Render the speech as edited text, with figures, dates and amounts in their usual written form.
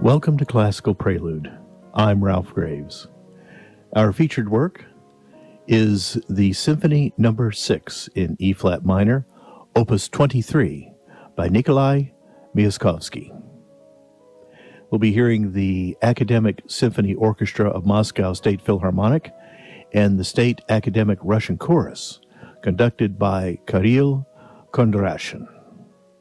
Welcome to Classical Prelude. I'm Ralph Graves. Our featured work is the Symphony No. 6 in E-flat minor, Opus 23, by Nikolai Myaskovsky. We'll be hearing the Academic Symphony Orchestra of Moscow State Philharmonic and the State Academic Russian Chorus, conducted by Kirill Kondrashin.